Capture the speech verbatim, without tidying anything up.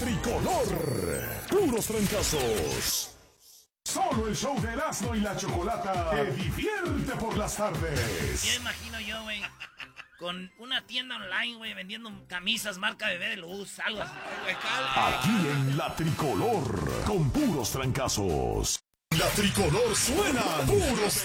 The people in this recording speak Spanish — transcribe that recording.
tricolor. Puros trancazos. Solo el show de Erasmo y la Chocolata te divierte por las tardes. Yo imagino yo, güey, con una tienda online, güey, vendiendo camisas marca Bebé de Luz, algo así. Aquí en la tricolor, con puros trancazos. La tricolor suena puros